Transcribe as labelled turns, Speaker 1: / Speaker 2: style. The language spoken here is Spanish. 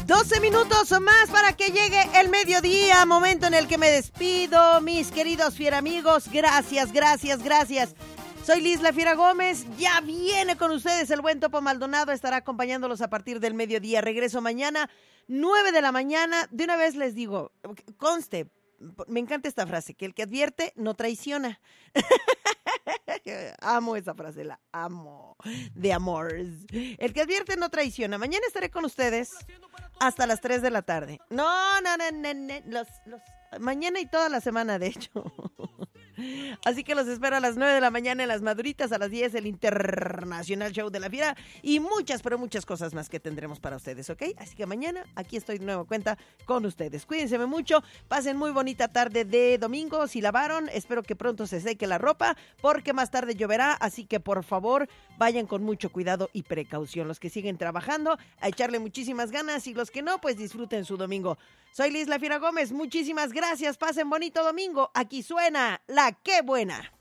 Speaker 1: 12 minutos o más para que llegue el mediodía, momento en el que me despido, mis queridos fieramigos. Gracias. Soy Liz La Fiera Gómez, ya viene con ustedes el buen Topo Maldonado, estará acompañándolos a partir del mediodía. Regreso mañana, 9 de la mañana. De una vez les digo, conste, me encanta esta frase, que el que advierte no traiciona. Amo esa frase, la amo, de amor. El que advierte no traiciona. Mañana estaré con ustedes hasta las 3 de la tarde. No, mañana y toda la semana, de hecho. Así que los espero a las 9 de la mañana en Las Maduritas, a las 10 el Internacional Show de la Fiera y muchas, pero muchas cosas más que tendremos para ustedes, ¿ok? Así que mañana aquí estoy de nuevo cuenta con ustedes. Cuídense mucho, pasen muy bonita tarde de domingo. Si lavaron, espero que pronto se seque la ropa porque más tarde lloverá, así que por favor vayan con mucho cuidado y precaución. Los que siguen trabajando, a echarle muchísimas ganas y los que no, pues disfruten su domingo. Soy Liz La Fiera Gómez, muchísimas gracias, pasen bonito domingo. Aquí suena La Qué Buena.